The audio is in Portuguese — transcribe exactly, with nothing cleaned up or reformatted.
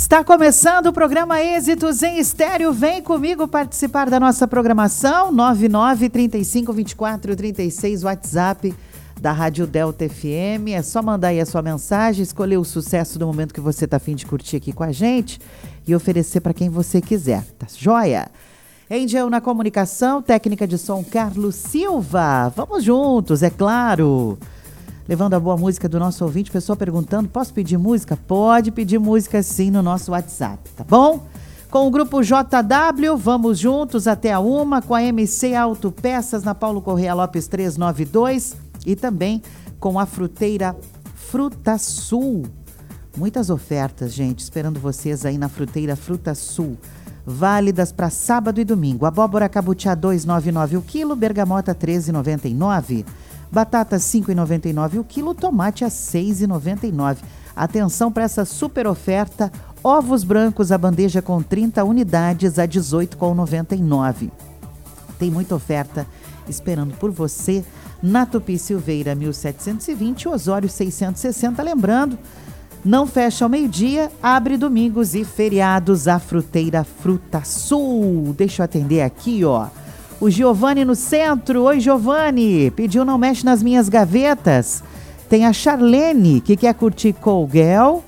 Está começando o programa Êxitos em Estéreo. Vem comigo participar da nossa programação. nove nove, trinta e cinco, vinte e quatro, trinta e seis, WhatsApp da Rádio Delta F M. É só mandar aí a sua mensagem, escolher o sucesso do momento que você está a fim de curtir aqui com a gente e oferecer para quem você quiser. Tá joia? Angel na comunicação, técnica de som Carlos Silva. Vamos juntos, é claro. Levando a boa música do nosso ouvinte, pessoa perguntando, posso pedir música? Pode pedir música sim no nosso WhatsApp, tá bom? Com o grupo J W, vamos juntos até a uma, com a M C Autopeças na Paulo Correia Lopes trezentos e noventa e dois e também com a fruteira Fruta Sul. Muitas ofertas, gente, esperando vocês aí na fruteira Fruta Sul. Válidas para sábado e domingo. Abóbora cabutiá dois reais e noventa e nove centavos o quilo, bergamota treze reais e noventa e nove centavos. Batata cinco reais e noventa e nove centavos o quilo, tomate a seis reais e noventa e nove centavos. Atenção para essa super oferta, ovos brancos, a bandeja com trinta unidades a dezoito reais e noventa e nove centavos. Tem muita oferta esperando por você na Tupi Silveira mil setecentos e vinte, Osório seiscentos e sessenta. Lembrando, não fecha ao meio-dia, abre domingos e feriados a fruteira Fruta Sul. Deixa eu atender aqui, ó. O Giovanni no centro. Oi, Giovanni. Pediu Não Mexe nas Minhas Gavetas. Tem a Charlene, que quer curtir Colguel